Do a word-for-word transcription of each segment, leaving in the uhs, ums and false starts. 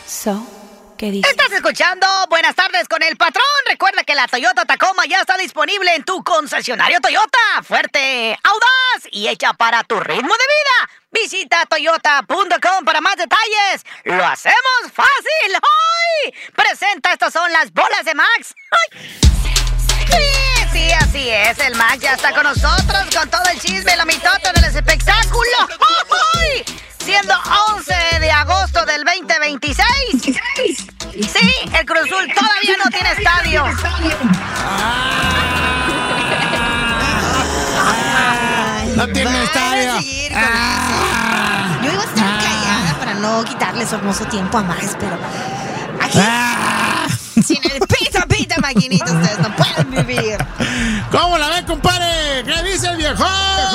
So, ¿qué dices? Estás escuchando Buenas Tardes con el Patrón. Recuerda que la Toyota Tacoma ya está disponible en tu concesionario Toyota. Fuerte, audaz y hecha para tu ritmo de vida. Visita toyota punto com para más detalles. ¡Lo hacemos fácil! ¡Hoy! Presenta, estas son las bolas de Max. ¡Ay! Sí, sí, así es. El Max ya está con nosotros con todo el chisme, la mitota del espectáculo. ¡Ay! Siendo once de agosto del veinte veintiséis. Sí, el Cruz Azul todavía no tiene estadio. No tiene estadio. Ah, yo iba a estar ah, callada para no quitarle su hermoso tiempo a Max, pero aquí, ah, sin el pita pita maquinita ustedes no pueden vivir. ¿Cómo la ven, compadre? ¿Qué dice el viejo?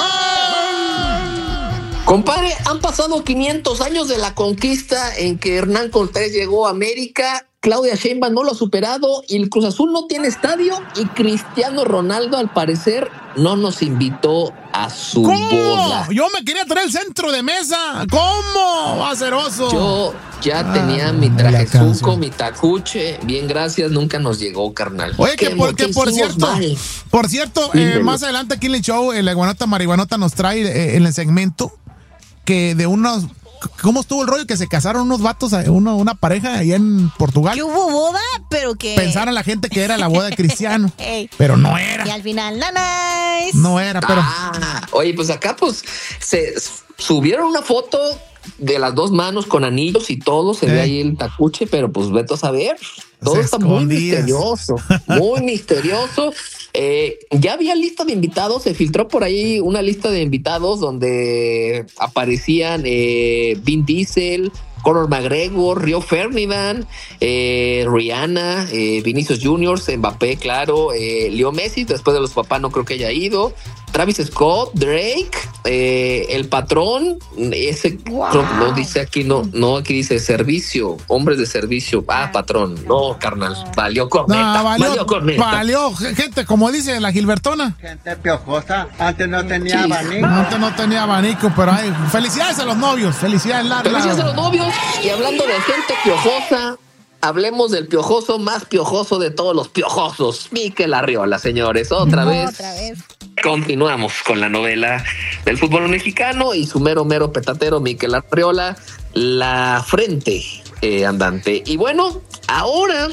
Compadre, han pasado quinientos años de la conquista en que Hernán Cortés llegó a América. Claudia Sheinbaum no lo ha superado y el Cruz Azul no tiene estadio y Cristiano Ronaldo al parecer no nos invitó a su ¿Cómo? boda. Yo me quería traer el centro de mesa. ¿Cómo? Aceroso. Yo ya ah, tenía mi trajezuco, mi tacuche. Bien, gracias, nunca nos llegó, carnal. Oye, que por, que por cierto, mal? por cierto, eh, más adelante aquí en el show, eh, la Guanata Marihuanota nos trae eh, en el segmento que de unos... ¿Cómo estuvo el rollo? Que se casaron unos vatos, una, una pareja allá en Portugal. Que hubo boda, pero que... Pensaron la gente que era la boda de Cristiano. Hey. Pero no era. Y al final, nanáis. No era, pero... Ah, oye, pues acá pues se subieron una foto de las dos manos con anillos y todo. Se eh. ve ahí el tacuche, pero pues vete a saber. Todo se está escondidas. Muy misterioso. Muy misterioso. Eh, ya había lista de invitados, se filtró por ahí una lista de invitados donde aparecían eh, Vin Diesel, Conor McGregor, Rio Ferdinand, eh, Rihanna, eh, Vinicius Junior, Mbappé, claro, eh, Leo Messi, después de los papás no creo que haya ido, Travis Scott, Drake, eh, el patrón, ese wow. creo que no dice aquí, no, no, aquí dice servicio, hombres de servicio, ah, patrón, no, carnal, valió corneta, no, valió, valió corneta. Valió, gente, como dice la Gilbertona. Gente piojosa, antes no tenía sí. abanico. Antes no tenía abanico, pero hay felicidades a los novios, felicidades, la, felicidades la... a los novios, y hablando de gente piojosa, hablemos del piojoso más piojoso de todos los piojosos, Mikel Arriola, señores, otra no, vez. Otra vez. Continuamos con la novela del fútbol mexicano y su mero, mero petatero, Mikel Arriola, la frente eh, andante. Y bueno, ahora,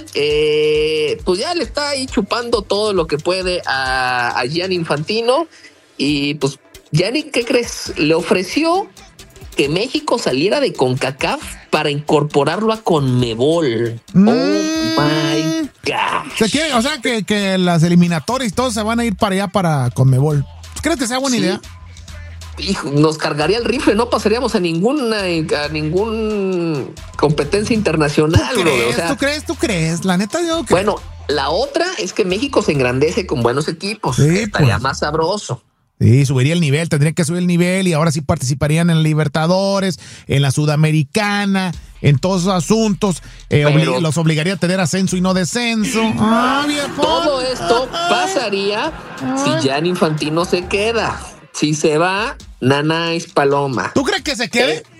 eh, pues ya le está ahí chupando todo lo que puede a, a Gianni Infantino. Y pues, Gianni, ¿qué crees? Le ofreció que México saliera de CONCACAF para incorporarlo a CONMEBOL. Mm. Oh my God. ¿Se quiere, o sea, que, que las eliminatorias y todos se van a ir para allá para CONMEBOL? ¿Crees que sea buena sí. idea? Hijo, nos cargaría el rifle, no pasaríamos a ninguna a ningún competencia internacional. ¿Tú crees? Bro. O sea, ¿Tú crees? ¿Tú crees? La neta yo creo. Bueno, la otra es que México se engrandece con buenos equipos. Sí, estaría pues. más sabroso. Sí, subiría el nivel, tendrían que subir el nivel y ahora sí participarían en la Libertadores, en la Sudamericana, en todos esos asuntos. Eh, Pero, obli- los obligaría a tener ascenso y no descenso. Ah, todo esto pasaría si Gianni Infantino se queda. Si se va, Nanáis Paloma. ¿Tú crees que se quede? ¿Eh?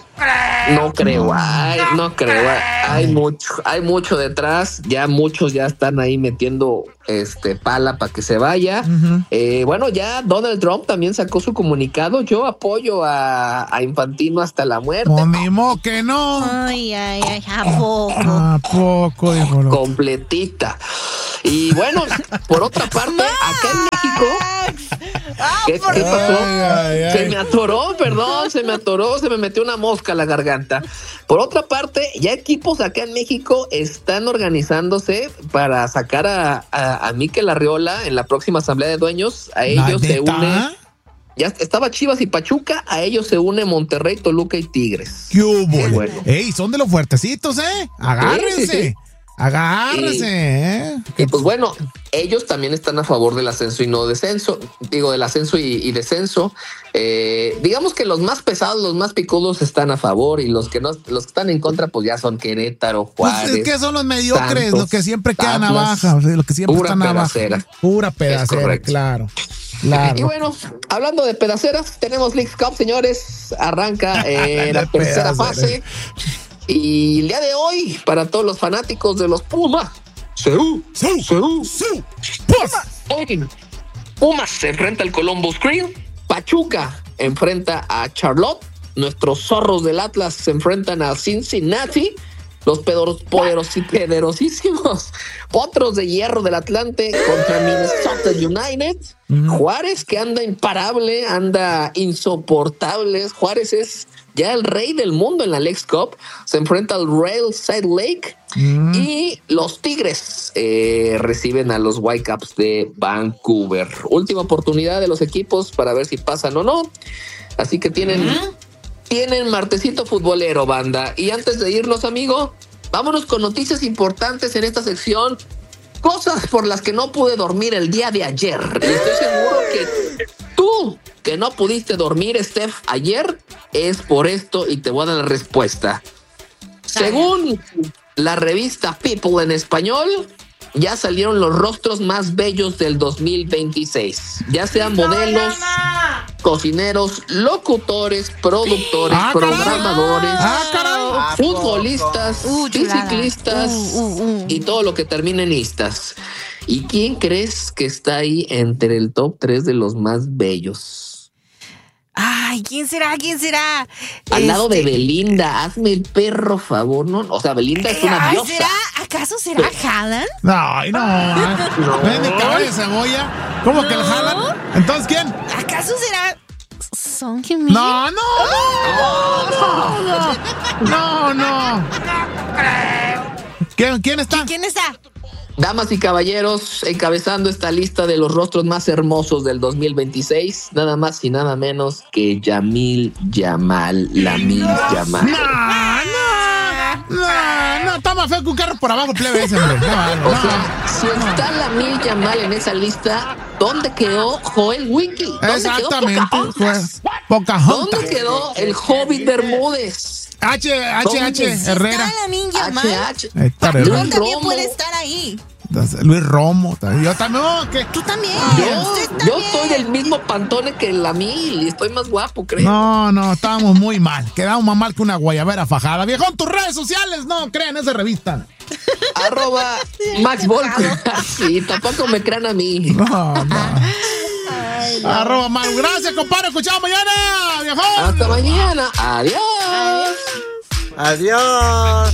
No creo, ay, no creo, hay mucho, hay mucho detrás, ya muchos ya están ahí metiendo este pala para que se vaya. Uh-huh. Eh, bueno, ya Donald Trump también sacó su comunicado. Yo apoyo a, a Infantino hasta la muerte. No, mismo que no. Ay, ay, ay, ¿a poco? ¿A poco? Dijo no. Completita. Y bueno, por otra parte, acá en México, ¿qué, ¿qué pasó? Ay, ay, ay. Se me atoró, perdón, se me atoró, se me metió una mosca a la garganta. Por otra parte, ya equipos acá en México están organizándose para sacar a, a, a Mikel Arriola en la próxima asamblea de dueños. A ellos se une. Ya estaba Chivas y Pachuca, a ellos se une Monterrey, Toluca y Tigres. ¡Qué hubo! Bueno. ¡Ey, son de los fuertecitos, eh! ¡Agárrense! Sí, sí, sí. Agárrese, y, ¿eh? Y pues bueno, ellos también están a favor del ascenso y no descenso, digo, del ascenso y, y descenso. Eh, digamos que los más pesados, los más picudos están a favor y los que no, los que están en contra, pues ya son Querétaro, Juárez. Pues es que son los mediocres, Santos, los que siempre quedan abajo, los que siempre pura están pedacera. abajo. Pura pedacera, claro. Claro. Y bueno, hablando de pedaceras, tenemos Leagues Cup, señores. Arranca eh, la tercera fase. Y el día de hoy, para todos los fanáticos de los Pumas, Seú, Seú, Seú, Seú, Pumas. Pumas se enfrenta al Columbus Crew, Pachuca enfrenta a Charlotte, nuestros zorros del Atlas se enfrentan a Cincinnati, los poderos, poderos y poderosísimos Potros de Hierro del Atlante contra Minnesota United. Mm. Juárez, que anda imparable, anda insoportable. Juárez es ya el rey del mundo en la Leagues Cup. Se enfrenta al Real Salt Lake. Mm. Y los Tigres eh, reciben a los Whitecaps de Vancouver. Última oportunidad de los equipos para ver si pasan o no. Así que tienen... Mm. Tienen martesito futbolero, banda. Y antes de irnos, amigo, vámonos con noticias importantes en esta sección. Cosas por las que no pude dormir el día de ayer. Y estoy seguro que tú, que no pudiste dormir, Steph, ayer, es por esto y te voy a dar la respuesta. Según la revista People en español, ya salieron los rostros más bellos del dos mil veintiséis. Ya sean modelos, cocineros, locutores, productores, ah, programadores, ah, futbolistas, uh, ciclistas uh, uh, uh. y todo lo que termine en istas. ¿Y quién crees que está ahí entre el top tres de los más bellos? Ay, ¿quién será? ¿Quién será? Al este... lado de Belinda, hazme el perro favor, ¿no? O sea, Belinda es una Ay, diosa. ¿será? ¿Acaso será Haaland? Ay, no. No. ¿Ven de cabeza de cebolla? ¿Cómo no. que el Haaland? ¿Entonces quién? ¿Acaso será Son Heung-min? No, no, no, no, no, no, no. ¿Quién, quién está? ¿Quién está? Damas y caballeros, encabezando esta lista de los rostros más hermosos del dos mil veintiséis, nada más y nada menos que Yamil Yamal, Lamil Yamal. No, no, no, no, está más feo que un carro por abajo, plebe ese, hombre. No, no, o sea, si está Lamil Yamal en esa lista, ¿dónde quedó Joel Wiki? ¿Dónde Exactamente, quedó Pocahontas? Pocahontas. ¿Dónde quedó el Hobbit Bermúdez? H, H, H, Herrera. H, H. Tú también puede estar ahí. Luis Romo. Yo también. Oh, ¿qué? Tú también. Yo, yo estoy del mismo pantone que la mil y estoy más guapo, creo. No, no, estábamos muy mal. Quedamos más mal que una guayabera fajada. Viejón, tus redes sociales no crean esa revista. Arroba Max Volco. Sí, tampoco me crean a mí. No, no. Ay, no. Arroba Max. Gracias, compadre. Escuchamos mañana, viejón. Hasta mañana. Adiós. Adiós.